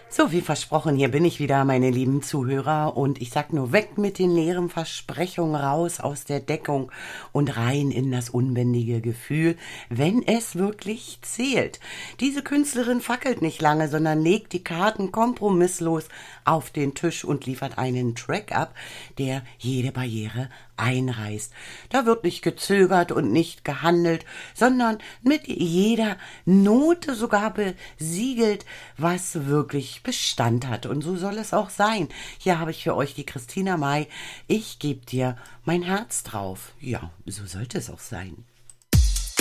So, wie versprochen, hier bin ich wieder, meine lieben Zuhörer, und ich sag nur weg mit den leeren Versprechungen, raus aus der Deckung und rein in das unbändige Gefühl, wenn es wirklich zählt. Diese Künstlerin fackelt nicht lange, sondern legt die Karten kompromisslos auf den Tisch und liefert einen Track ab, der jede Barriere einreißt. Da wird nicht gezögert und nicht gehandelt, sondern mit jeder Note sogar besiegelt, was wirklich Bestand hat. Und so soll es auch sein. Hier habe ich für euch die Christina May. Ich gebe dir mein Herz drauf. Ja, so sollte es auch sein.